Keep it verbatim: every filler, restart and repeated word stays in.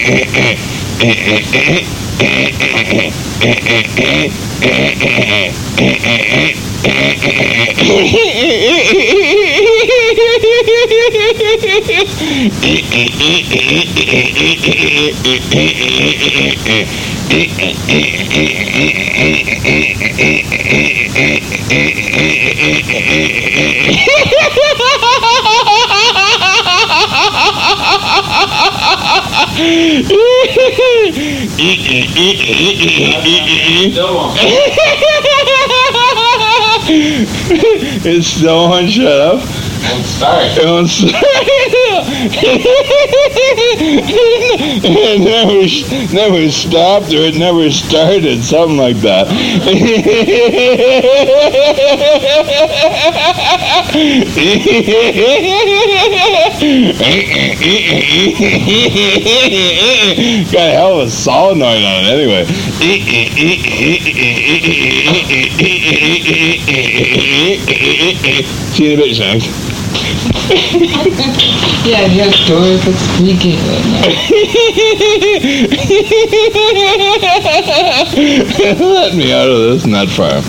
It's still on. Shut up. Won't start. It won't start. It never, never stopped, or it never started, something like that. Got a hell of a solenoid on it, anyway. See you in a bit, Shanks. Yeah, your story was squeaking right now. Let me out of this nut farm.